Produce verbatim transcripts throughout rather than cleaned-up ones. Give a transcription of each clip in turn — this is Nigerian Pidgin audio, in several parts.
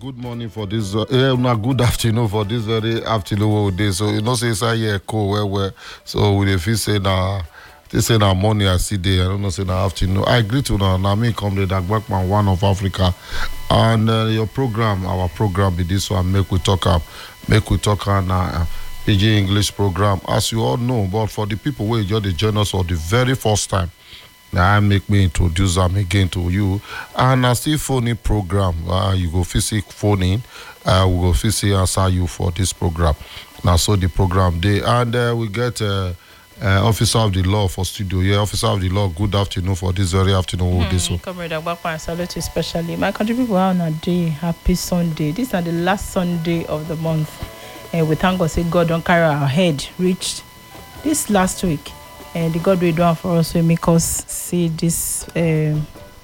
good morning for this. Uh, yeah, una good afternoon for this very afternoon day. So you know, say it's a year cold where where. So we dey feel say na, they say na morning I see day. I don't know say na afternoon. I agree to na. Na me come the Dagbakman One of Africa, and uh, your program, our program be this one. Make we talk am. Make we talk am na. Uh, P G English program, as you all know, but for the people who just dey join us for the very first time. Now, make me introduce them again to you. And I see phoning program. Uh, you go physical phoning. Uh, we go physical answer you for this program. Now, so the program day. And uh, we get uh, uh, Officer of the Law for studio. Yeah, Officer of the Law, good afternoon for this very afternoon. Hmm, this Comrade Agbakwa, I salute you especially. My country people are on a day. Happy Sunday. This is the last Sunday of the month. Uh, we thank God, say God don't carry our head. Reached this last week. And the God will do for us will make us see this uh,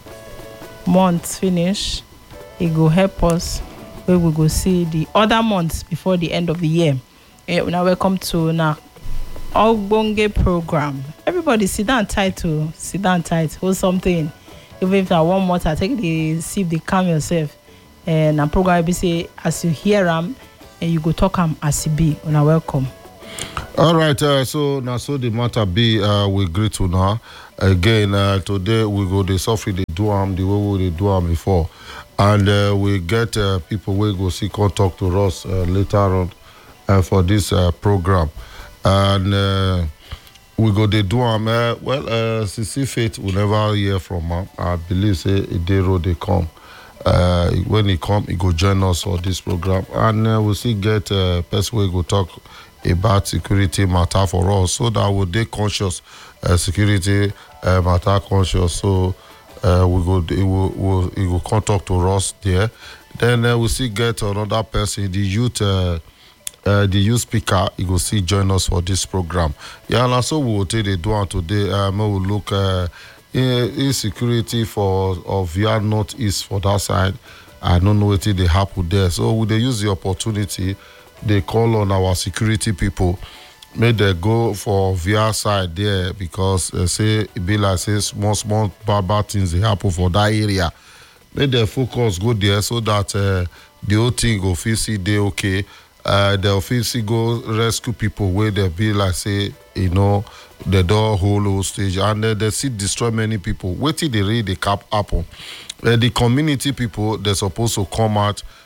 month finish. It will help us where we go see the other months before the end of the year. Uh, now welcome to now Ogbonge program. Everybody sit down tight to sit down tight. Hold something. Even if I one more time, take the sip, the calm yourself. And a program be say as you hear them, and you go talk them as you be. Now welcome. All right, uh, so now so the matter be uh, we greet to now again. Uh, today we go the software they do them the way we they do them before, and uh, we get uh, people we go see come talk to us uh, later on uh, for this uh, program, and uh, we go they do them. Uh, well, uh, C C Faith we never hear from her. I believe say a day road they come. Uh, when he come, he go join us for this program, and uh, we see get uh, person we go talk about security matter for us, so that we dey conscious, uh, security uh, matter conscious. So uh, we go, he will, will, he will come talk to us there. Then uh, we see get another person, the youth, uh, uh, the youth speaker. He go see join us for this program. Yeah, and also we will take the do today. Um, we will look uh, insecurity for of via northeast for that side. I don't know what they happen there. So we they use the opportunity. They call on our security people, may they go for via side there because uh, say it be like say small small bad bad things they happen for that area. May their focus go there so that uh, the whole thing go feel see they okay. Uh, they'll feel see go rescue people where they be like say you know the door whole whole stage and uh, they see destroy many people. Wait till they read the cap happen. Uh, the community people they're supposed to come out.